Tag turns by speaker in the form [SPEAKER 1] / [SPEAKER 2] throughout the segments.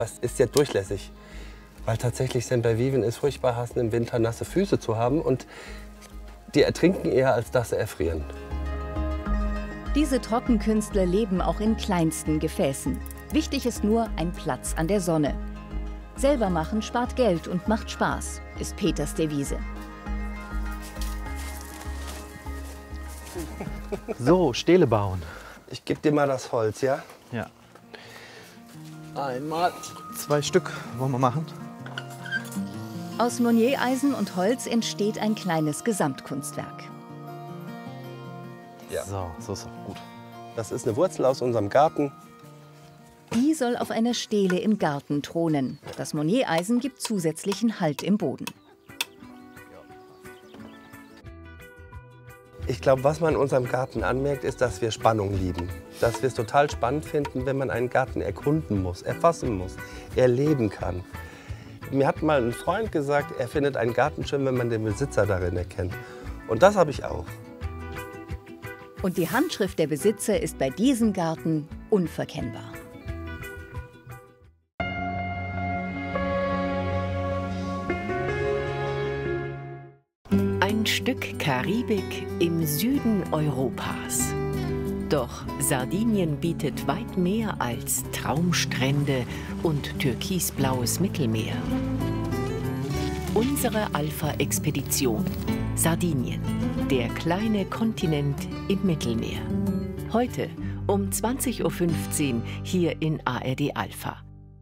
[SPEAKER 1] Das ist sehr durchlässig, weil tatsächlich Semperviven es furchtbar hassen, im Winter nasse Füße zu haben und die ertrinken eher, als dass sie erfrieren.
[SPEAKER 2] Diese Trockenkünstler leben auch in kleinsten Gefäßen. Wichtig ist nur ein Platz an der Sonne. Selber machen spart Geld und macht Spaß, ist Peters Devise.
[SPEAKER 3] So, Stele bauen.
[SPEAKER 1] Ich gebe dir mal das Holz, ja?
[SPEAKER 3] Ja. Einmal 2 Stück wollen wir machen.
[SPEAKER 2] Aus Monnier-Eisen und Holz entsteht ein kleines Gesamtkunstwerk.
[SPEAKER 1] Ja.
[SPEAKER 3] So ist auch gut.
[SPEAKER 1] Das ist eine Wurzel aus unserem Garten.
[SPEAKER 2] Die soll auf einer Stele im Garten thronen. Das Monnier-Eisen gibt zusätzlichen Halt im Boden.
[SPEAKER 1] Ich glaube, was man in unserem Garten anmerkt, ist, dass wir Spannung lieben. Dass wir es total spannend finden, wenn man einen Garten erkunden muss, erfassen muss, erleben kann. Mir hat mal ein Freund gesagt, er findet einen Garten schön, wenn man den Besitzer darin erkennt. Und das habe ich auch.
[SPEAKER 2] Und die Handschrift der Besitzer ist bei diesem Garten unverkennbar.
[SPEAKER 4] Ein Stück Karibik im Süden Europas. Doch Sardinien bietet weit mehr als Traumstrände und türkisblaues Mittelmeer. Unsere Alpha-Expedition. Sardinien, der kleine Kontinent im Mittelmeer. Heute um 20:15 Uhr hier in ARD Alpha.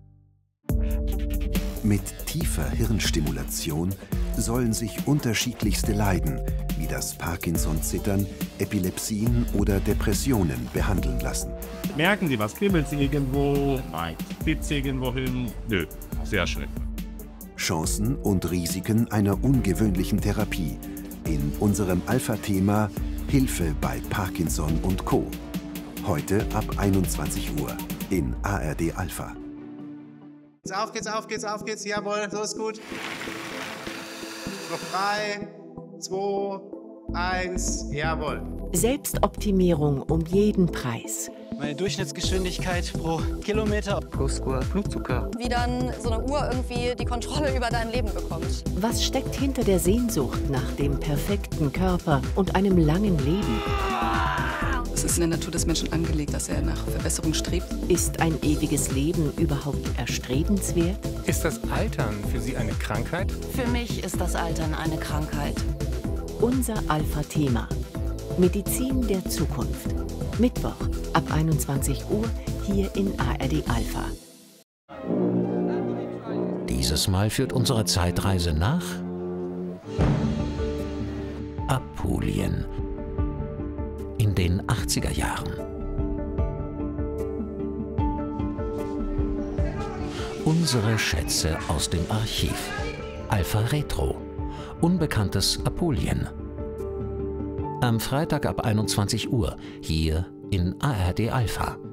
[SPEAKER 5] Mit tiefer Hirnstimulation sollen sich unterschiedlichste Leiden, wie das Parkinson-Zittern, Epilepsien oder Depressionen, behandeln lassen.
[SPEAKER 6] Merken Sie was? Kribbelt Sie irgendwo? Nein. Zieht Sie irgendwo hin? Nö. Sehr schön.
[SPEAKER 5] Chancen und Risiken einer ungewöhnlichen Therapie in unserem Alpha-Thema Hilfe bei Parkinson und Co. Heute ab 21 Uhr in ARD Alpha.
[SPEAKER 7] Auf geht's, auf geht's, auf geht's. Jawohl, so ist gut. Noch 3, 2, 1, jawohl.
[SPEAKER 4] Selbstoptimierung um jeden Preis.
[SPEAKER 3] Meine Durchschnittsgeschwindigkeit pro Kilometer. Blutzucker, Blutzucker.
[SPEAKER 8] Wie dann so eine Uhr irgendwie die Kontrolle über dein Leben bekommt.
[SPEAKER 4] Was steckt hinter der Sehnsucht nach dem perfekten Körper und einem langen Leben?
[SPEAKER 9] Es ist in der Natur des Menschen angelegt, dass er nach Verbesserung strebt.
[SPEAKER 4] Ist ein ewiges Leben überhaupt erstrebenswert?
[SPEAKER 10] Ist das Altern für Sie eine Krankheit?
[SPEAKER 11] Für mich ist das Altern eine Krankheit.
[SPEAKER 4] Unser Alpha-Thema. Medizin der Zukunft. Mittwoch ab 21 Uhr hier in ARD Alpha.
[SPEAKER 12] Dieses Mal führt unsere Zeitreise nach Apulien in den 80er Jahren. Unsere Schätze aus dem Archiv. Alpha Retro. Unbekanntes Apulien. Am Freitag ab 21 Uhr hier in ARD Alpha.